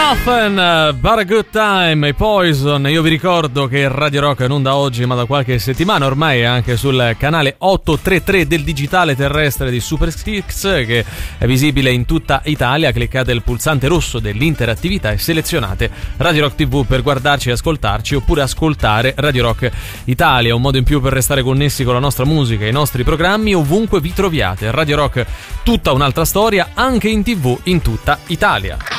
Nothing but a good time, i Poison. Io vi ricordo che Radio Rock non da oggi ma da qualche settimana ormai è anche sul canale 833 del digitale terrestre di Super Kicks, che è visibile in tutta Italia. Cliccate il pulsante rosso dell'interattività e selezionate Radio Rock TV per guardarci e ascoltarci, oppure ascoltare Radio Rock Italia, un modo in più per restare connessi con la nostra musica e i nostri programmi ovunque vi troviate. Radio Rock, tutta un'altra storia, anche in TV in tutta Italia.